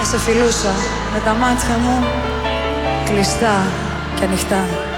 σε φιλούσα με τα μάτια μου κλειστά και ανοιχτά.